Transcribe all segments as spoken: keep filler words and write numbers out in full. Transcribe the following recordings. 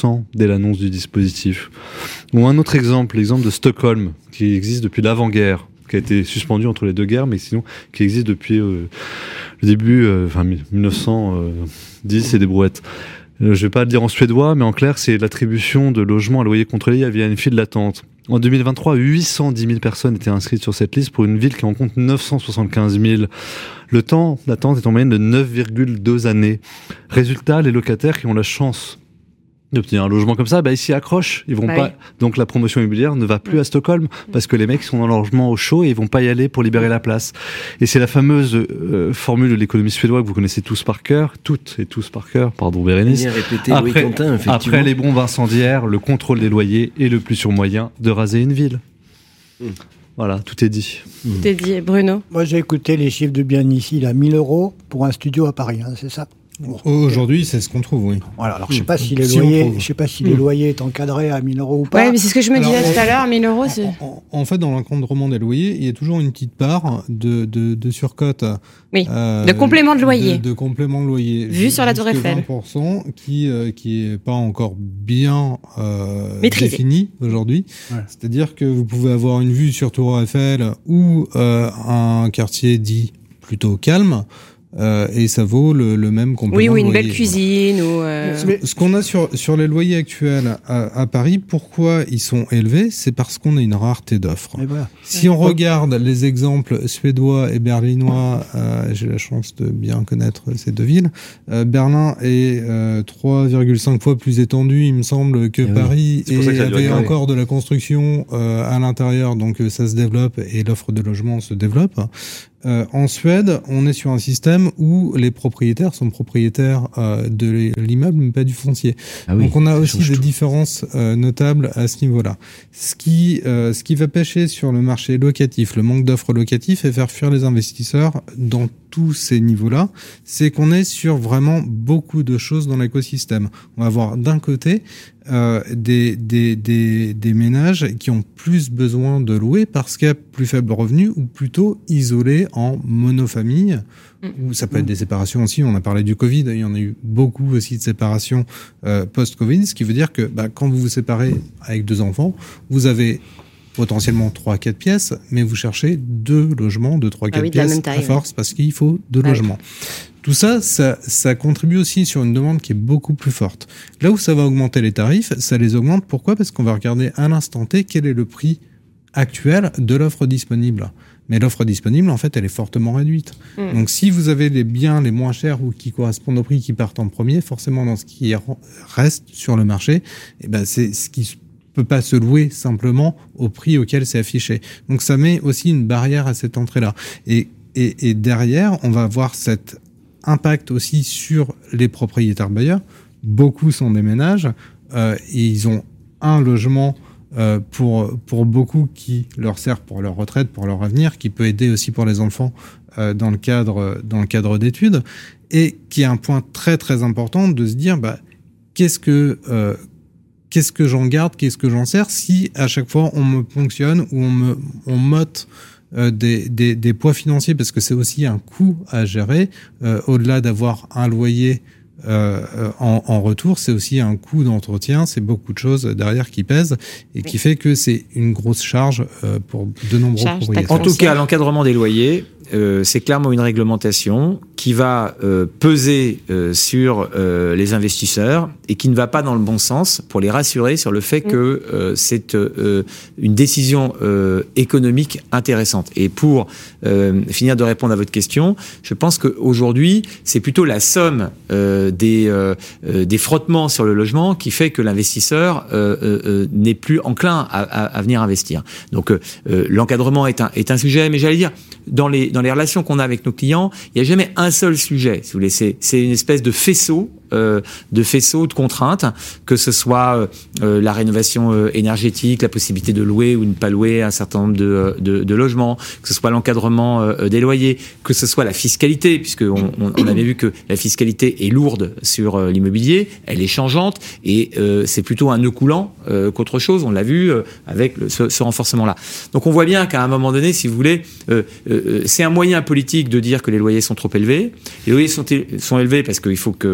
cent dès l'annonce du dispositif. Ou un autre exemple, l'exemple de Stockholm, qui existe depuis l'avant-guerre, qui a été suspendu entre les deux guerres, mais sinon qui existe depuis euh, le début, euh, enfin mille neuf cent dix, c'est des brouettes. Euh, je vais pas le dire en suédois, mais en clair, c'est l'attribution de logements à loyer contrôlé via une file d'attente. En deux mille vingt-trois, huit cent dix mille personnes étaient inscrites sur cette liste pour une ville qui en compte neuf cent soixante-quinze mille. Le temps d'attente est en moyenne de neuf virgule deux années. Résultat, les locataires qui ont la chance d'obtenir un logement comme ça, bah, ils s'y accrochent. Ils vont bah pas. Oui. Donc la promotion immobilière ne va plus mmh. à Stockholm parce que les mecs sont dans leur logement au chaud et ils vont pas y aller pour libérer la place. Et c'est la fameuse euh, formule de l'économie suédoise que vous connaissez tous par cœur, toutes et tous par cœur. Pardon, Bérénice. Répété, après, Louis Quentin, après les bombes incendiaires, le contrôle des loyers est le plus sûr moyen de raser une ville. Mmh. Voilà, tout est dit. Tout est dit. Bruno. Moi, j'ai écouté les chiffres de bien ici, là, mille euros pour un studio à Paris, hein, c'est ça? Bon. Aujourd'hui, c'est ce qu'on trouve, oui. Voilà, alors je sais pas si les si loyers, je sais pas si mmh. les loyers est encadré à mille euros ou pas. Ouais, mais c'est ce que je me disais alors, tout à l'heure, mille euros, c'est. En, en, en fait, dans l'encadrement des loyers, il y a toujours une petite part de, de, de surcote. Oui. Euh, de complément de loyer. De, de complément de loyer. Vu sur la Tour Eiffel. vingt pour cent qui, euh, qui est pas encore bien, euh, défini aujourd'hui. Ouais. C'est-à-dire que vous pouvez avoir une vue sur Tour Eiffel ou, euh, un quartier dit plutôt calme. Euh, et ça vaut le, le même complément. Oui, ou une loyer, belle cuisine. Voilà. Ou euh... ce, ce qu'on a sur, sur les loyers actuels à, à Paris, pourquoi ils sont élevés? C'est parce qu'on a une rareté d'offres. Voilà. Si on regarde les exemples suédois et berlinois, euh, j'ai la chance de bien connaître ces deux villes, euh, Berlin est euh, trois virgule cinq fois plus étendu, il me semble, que et Paris, oui. et avait encore de la construction euh, à l'intérieur, donc ça se développe et l'offre de logement se développe. Euh, en Suède, on est sur un système où les propriétaires sont propriétaires euh, de l'immeuble, mais pas du foncier. Ah oui, donc on a aussi des tout. différences euh, notables à ce niveau-là. Ce qui, euh, ce qui va pêcher sur le marché locatif, le manque d'offres locatives et faire fuir les investisseurs dans tous ces niveaux-là, c'est qu'on est sur vraiment beaucoup de choses dans l'écosystème. On va avoir d'un côté euh, des, des, des, des ménages qui ont plus besoin de louer parce qu'il y a plus faible revenu ou plutôt isolés en monofamille. Mmh. Ou ça peut être des séparations aussi. On a parlé du Covid, il y en a eu beaucoup aussi de séparations euh, post-Covid, ce qui veut dire que bah, quand vous vous séparez avec deux enfants, vous avez potentiellement trois à quatre pièces, mais vous cherchez deux logements de trois à quatre ah oui, pièces taille, à force ouais. parce qu'il faut deux ah logements. Oui. Tout ça, ça, ça contribue aussi sur une demande qui est beaucoup plus forte. Là où ça va augmenter les tarifs, ça les augmente. Pourquoi ? Parce qu'on va regarder à l'instant T quel est le prix actuel de l'offre disponible. Mais l'offre disponible, en fait, elle est fortement réduite. Mmh. Donc, si vous avez les biens les moins chers ou qui correspondent au prix qui partent en premier, forcément, dans ce qui reste sur le marché, eh ben, c'est ce qui peut pas se louer simplement au prix auquel c'est affiché. Donc ça met aussi une barrière à cette entrée-là. Et, et, et derrière, on va avoir cet impact aussi sur les propriétaires bailleurs. Beaucoup sont des ménages euh, et ils ont un logement euh, pour pour beaucoup qui leur sert pour leur retraite, pour leur avenir, qui peut aider aussi pour les enfants euh, dans le cadre dans le cadre d'études, et qui est un point très très important de se dire bah qu'est-ce que euh, Qu'est-ce que j'en garde, qu'est-ce que j'en sers si à chaque fois on me ponctionne ou on me on m'ôte euh, des, des, des poids financiers, parce que c'est aussi un coût à gérer. Euh, au-delà d'avoir un loyer euh, en, en retour, c'est aussi un coût d'entretien, c'est beaucoup de choses derrière qui pèsent et oui. qui fait que c'est une grosse charge euh, pour de nombreux charge, propriétaires. En tout cas, l'encadrement des loyers, euh, c'est clairement une réglementation qui va euh, peser euh, sur euh, les investisseurs et qui ne va pas dans le bon sens pour les rassurer sur le fait mmh. que euh, c'est euh, une décision euh, économique intéressante. Et pour euh, finir de répondre à votre question, je pense qu'aujourd'hui, c'est plutôt la somme euh, des, euh, des frottements sur le logement qui fait que l'investisseur euh, euh, n'est plus enclin à, à, à venir investir. Donc euh, l'encadrement est un, est un sujet, mais j'allais dire, dans les, dans les relations qu'on a avec nos clients, il n'y a jamais un seul sujet, si vous voulez. C'est, c'est une espèce de faisceau, euh, de faisceau de contraintes, que ce soit euh, la rénovation euh, énergétique, la possibilité de louer ou de ne pas louer un certain nombre de, de, de logements, que ce soit l'encadrement euh, des loyers, que ce soit la fiscalité, puisque on, on, on avait vu que la fiscalité est lourde sur euh, l'immobilier, elle est changeante, et euh, c'est plutôt un nœud coulant euh, qu'autre chose. On l'a vu euh, avec le, ce, ce renforcement-là. Donc on voit bien qu'à un moment donné, si vous voulez, euh, euh, c'est un moyen politique de dire que les loyers sont trop élevés. Les loyers sont, sont élevés parce qu'il faut que euh,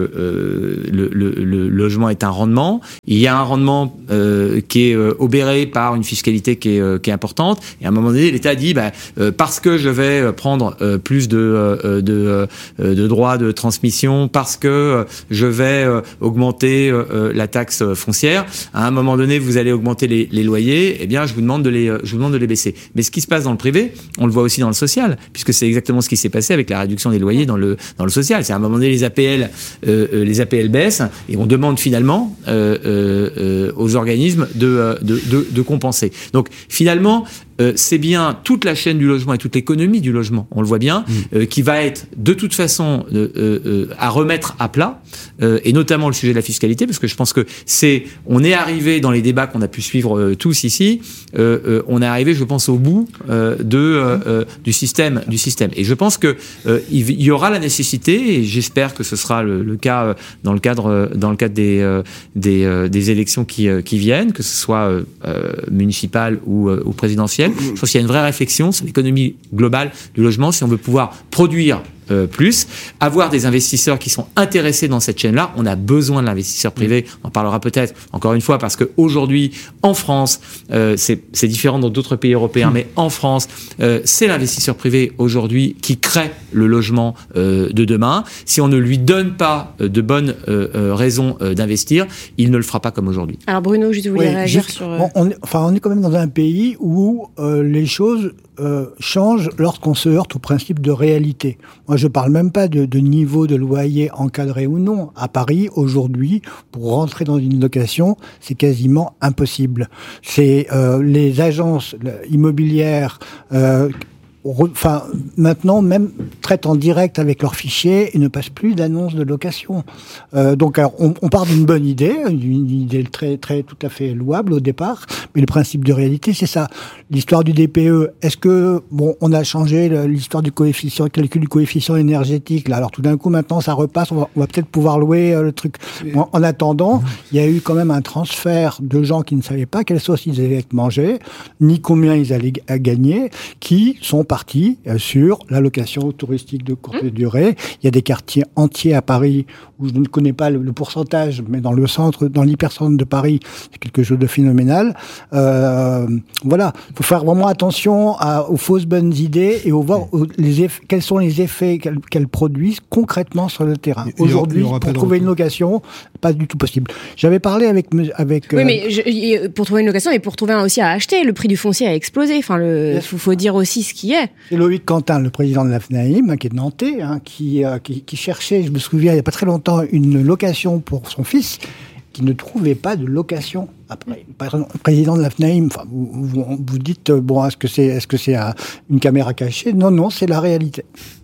euh, le, le, le logement est un rendement. Il y a un rendement euh, qui est euh, obéré par une fiscalité qui est, euh, qui est importante. Et à un moment donné, l'État dit bah, euh, parce que je vais prendre euh, plus de, euh, de, euh, de droits de transmission, parce que euh, je vais euh, augmenter euh, la taxe foncière, à un moment donné, vous allez augmenter les, les loyers. Eh bien, je vous demande de les, je vous demande de les baisser. Mais ce qui se passe dans le privé, on le voit aussi dans le social, puisque c'est exactement ce qui s'est passé avec la réduction des loyers dans le dans le social. C'est à un moment donné les A P L, euh, les A P L baissent et on demande finalement euh, euh, aux organismes de, de de de compenser. Donc finalement, euh, c'est bien toute la chaîne du logement et toute l'économie du logement, on le voit bien, mmh. euh, qui va être de toute façon euh, euh, à remettre à plat, euh, et notamment le sujet de la fiscalité, parce que je pense que c'est, on est arrivé dans les débats qu'on a pu suivre euh, tous ici, euh, euh, on est arrivé, je pense, au bout euh, de euh, euh, du système, du système. Et je pense que euh, il y aura la nécessité, et j'espère que ce sera le, le cas euh, dans le cadre euh, dans le cadre des euh, des, euh, des élections qui euh, qui viennent, que ce soit euh, euh, municipales ou, euh, ou présidentielles. Je pense qu'il y a une vraie réflexion sur l'économie globale du logement, si on veut pouvoir produire euh, plus, avoir des investisseurs qui sont intéressés dans cette chaîne-là. On a besoin de l'investisseur privé. On en parlera peut-être encore une fois, parce que aujourd'hui, en France, euh, c'est, c'est différent dans d'autres pays européens, mais en France, euh, c'est l'investisseur privé aujourd'hui qui crée le logement euh, de demain. Si on ne lui donne pas euh, de bonnes euh, euh, raisons euh, d'investir, il ne le fera pas comme aujourd'hui. Alors Bruno, je voulais oui, réagir juste, sur... Euh... On, on est, enfin, on est quand même dans un pays où euh, les choses euh, changent lorsqu'on se heurte au principe de réalité. Moi, je parle même pas de, de niveau de loyer encadré ou non. À Paris, aujourd'hui, pour rentrer dans une location, c'est quasiment impossible. C'est euh, les agences immobilières... Euh, Enfin, maintenant, même traitent en direct avec leurs fichiers et ne passent plus d'annonces de location. Euh, donc, alors, on, on part d'une bonne idée, une idée très, très, tout à fait louable au départ, mais le principe de réalité, c'est ça. L'histoire du D P E, est-ce que, bon, on a changé l'histoire du coefficient, le calcul du coefficient énergétique, là. Alors, tout d'un coup, maintenant, ça repasse, on va, on va peut-être pouvoir louer euh, le truc. Bon, en attendant, il y a eu quand même un transfert de gens qui ne savaient pas quelle sauce ils allaient manger, ni combien ils allaient gagner, qui sont partie sur la location touristique de courte mmh. durée. Il y a des quartiers entiers à Paris où je ne connais pas le, le pourcentage, mais dans le centre, dans l'hypercentre de Paris, c'est quelque chose de phénoménal. Euh, voilà, il faut faire vraiment attention à, aux fausses bonnes idées et au voir aux, les effets, quels sont les effets qu'elles, qu'elles produisent concrètement sur le terrain. Aujourd'hui, pour trouver une location, pas du tout possible. J'avais parlé avec avec. Oui, euh, mais je, pour trouver une location et pour trouver un aussi à acheter, le prix du foncier a explosé. Enfin, le, yes. faut, faut dire aussi ce qui est. C'est Loïc Quentin, le président de la FNAIM, qui est nantais, hein, qui, euh, qui, qui cherchait, je me souviens, il n'y a pas très longtemps, une location pour son fils, qui ne trouvait pas de location. Après, le président de la FNAIM, enfin, vous, vous, vous dites, bon, est-ce que c'est, est-ce que c'est euh, une caméra cachée ? Non, non, c'est la réalité.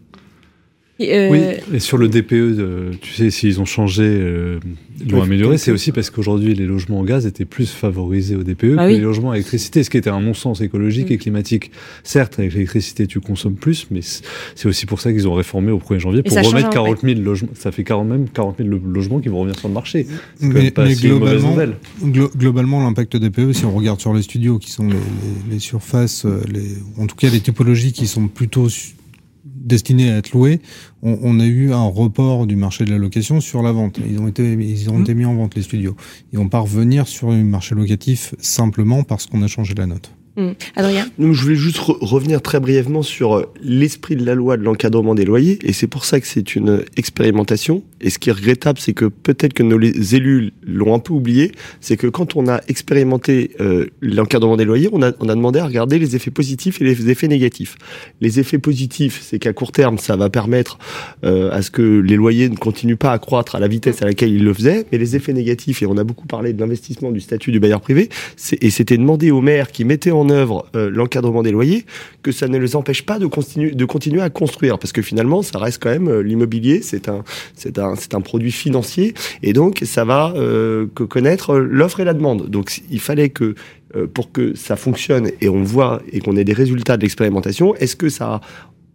Euh... Oui, et sur le D P E, euh, tu sais, s'ils ont changé, euh, ils l'ont amélioré, c'est aussi parce qu'aujourd'hui, les logements au gaz étaient plus favorisés au D P E ah que oui. les logements à électricité, ce qui était un non-sens écologique mmh. et climatique. Certes, avec l'électricité, tu consommes plus, mais c'est aussi pour ça qu'ils ont réformé au premier janvier, pour remettre quarante mille logements. Ça fait quarante, même quarante mille logements qui vont revenir sur le marché. C'est mais, pas mais si globalement, glo- globalement, l'impact D P E, si on regarde sur les studios, qui sont les, les, les surfaces, les, en tout cas les typologies qui sont plutôt destinés à être loués, on, on a eu un report du marché de la location sur la vente. Ils ont été, ils ont mmh. été mis en vente, les studios. Et on part revenir sur un marché locatif simplement parce qu'on a changé la note. Mmh. Adrien ? Donc, je voulais juste re- revenir très brièvement sur l'esprit de la loi de l'encadrement des loyers, et c'est pour ça que c'est une expérimentation. Et ce qui est regrettable, c'est que peut-être que nos élus l'ont un peu oublié, c'est que quand on a expérimenté euh, l'encadrement des loyers, on a, on a demandé à regarder les effets positifs et les effets négatifs. Les effets positifs, c'est qu'à court terme, ça va permettre euh, à ce que les loyers ne continuent pas à croître à la vitesse à laquelle ils le faisaient, mais les effets négatifs, et on a beaucoup parlé de l'investissement du statut du bailleur privé, c'est, et c'était demandé aux maires qui mettaient en œuvre euh, l'encadrement des loyers, que ça ne les empêche pas de continuer, de continuer à construire, parce que finalement, ça reste quand même euh, l'immobilier, c'est un, c'est un, c'est un produit financier, et donc ça va euh, que connaître l'offre et la demande. Donc il fallait que euh, pour que ça fonctionne et on voit et qu'on ait des résultats de l'expérimentation, est-ce que ça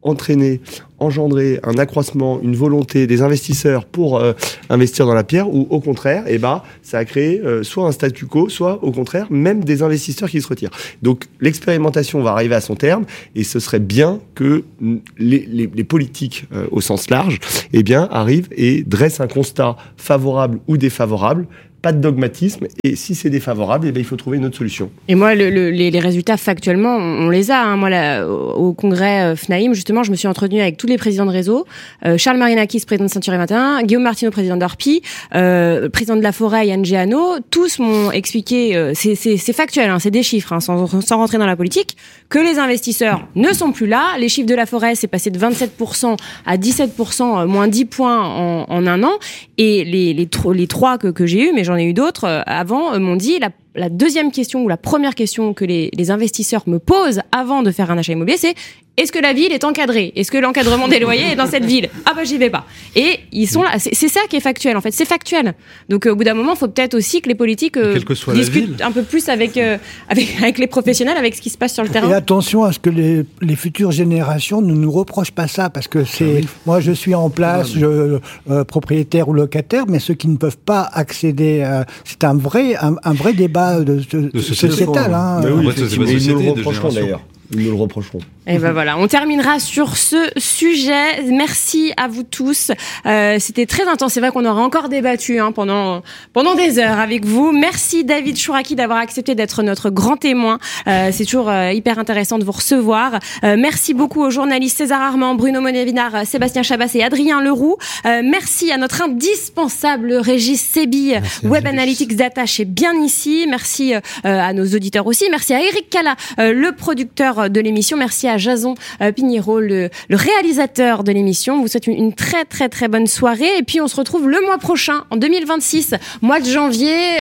entraîner, engendrer un accroissement, une volonté des investisseurs pour euh, investir dans la pierre, ou au contraire, eh ben, ça a créé euh, soit un statu quo, soit au contraire, même des investisseurs qui se retirent. Donc l'expérimentation va arriver à son terme, et ce serait bien que les, les, les politiques euh, au sens large eh bien, arrivent et dressent un constat favorable ou défavorable. Pas de dogmatisme, et si c'est défavorable, eh bien, il faut trouver une autre solution. Et moi, le, le, les, les résultats, factuellement, on, on les a. Hein. Moi, là, au, au congrès euh, F N A I M, justement, je me suis entretenue avec tous les présidents de réseau. Euh, Charles Marinakis, président de Century vingt et un, Guillaume Martineau, président d'Orpi, euh, président de La Forêt, Yann Géano, tous m'ont expliqué, euh, c'est, c'est, c'est factuel, hein, c'est des chiffres, hein, sans, sans rentrer dans la politique, que les investisseurs ne sont plus là. Les chiffres de La Forêt, c'est passé de vingt-sept pour cent à dix-sept pour cent, moins dix points en, en un an. Et les, les, tro- les trois que, que j'ai eus, mais j'en ai eu d'autres euh, avant, euh, m'ont dit la, la deuxième question ou la première question que les, les investisseurs me posent avant de faire un achat immobilier, c'est est-ce que la ville est encadrée ? Est-ce que l'encadrement des loyers est dans cette ville ? Ah bah j'y vais pas. Et ils sont là. C'est, c'est ça qui est factuel en fait. C'est factuel. Donc euh, au bout d'un moment, il faut peut-être aussi que les politiques euh, que discutent un peu plus avec, euh, avec avec les professionnels, avec ce qui se passe sur le terrain. Et attention à ce que les, les futures générations ne nous reprochent pas ça, parce que c'est ah oui. moi je suis en place, ah, je, euh, propriétaire ou locataire, mais ceux qui ne peuvent pas accéder, euh, c'est un vrai un, un vrai débat de, de, de sociétal. Hein. Mais oui, ils nous le reprocheront d'ailleurs. Ils nous le reprocheront. Et ben voilà, on terminera sur ce sujet. Merci à vous tous. Euh, c'était très intense. C'est vrai qu'on aura encore débattu hein, pendant pendant des heures avec vous. Merci David Chouraki d'avoir accepté d'être notre grand témoin. Euh, c'est toujours euh, hyper intéressant de vous recevoir. Euh, merci beaucoup aux journalistes César Armand, Bruno Monet-Vinard, Sébastien Chabas et Adrien Leroux. Euh, merci à notre indispensable Régis Sébi, Web Analytics Data chez Bien Ici. Merci euh, à nos auditeurs aussi. Merci à Eric Cala, euh, le producteur de l'émission. Merci à Jason euh, Pignero, le, le réalisateur de l'émission. On vous souhaite une, une très très très bonne soirée et puis on se retrouve le mois prochain, en deux mille vingt-six, mois de janvier.